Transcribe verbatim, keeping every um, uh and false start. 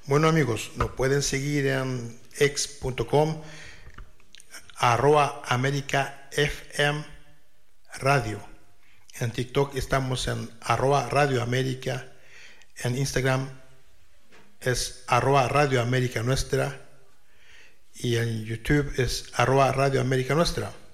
Bueno amigos, nos pueden seguir en x punto com, arroba América F M Radio. En TikTok estamos en arroba Radio América. En Instagram es arroba Radio América Nuestra. Y en YouTube es arroba Radio América Nuestra.